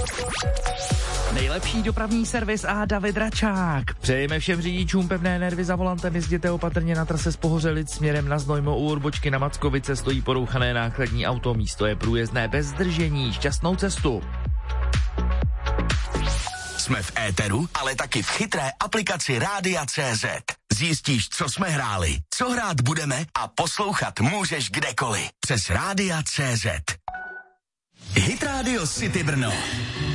Nejlepší dopravní servis a David Račák. Přejeme všem řidičům pevné nervy za volantem, jezděte opatrně na trase z Pohořelic směrem na Znojmo u odbočky na Mackovice, stojí porouchané nákladní auto, místo je průjezdné bez zdržení, šťastnou cestu. Jsme v éteru, ale taky v chytré aplikaci Rádia.cz. Zjistíš, co jsme hráli, co hrát budeme a poslouchat můžeš kdekoliv. Přes Rádia.cz. Hit Radio City Brno.